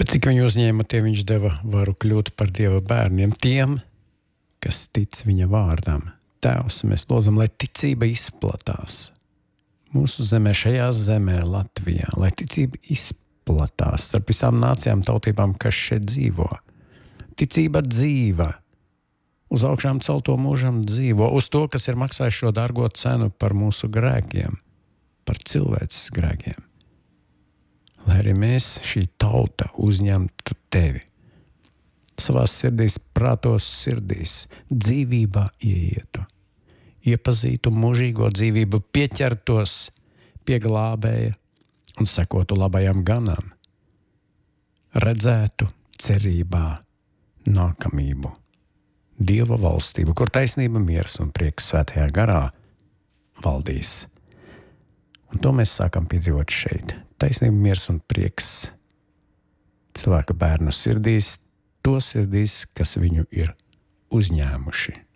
Cik viņu uzņēma, tie viņš deva varu kļūt par Dieva bērniem, tiem, kas tic viņa vārdam. Tēvs, mēs lūdzam, lai ticība izplatās mūsu zemē, šajā zemē, Latvijā, lai ticība izplatās starp visām nācijām, tautībām, kas šeit dzīvo. Ticība dzīva, uz augšām celto mūžam dzīvo, uz to, kas ir maksājis šo dārgo cenu par mūsu grēkiem, par cilvēces grēkiem. Lai arī mēs, šī tauta, uzņemtu tevi savās sirdīs, prātos, sirdīs, dzīvībā ieietu, iepazītu mūžīgo dzīvību, pieķertos pie glābēja un sekotu labajam ganam, redzētu cerībā nākamību, Dieva valstību, kur taisnība, miers un prieks svētajā garā valdīs. Un to mēs sākam piedzīvot šeit. Taisnība, miers un prieks cilvēka bērnu sirdīs, to sirdīs, kas viņu ir uzņēmuši.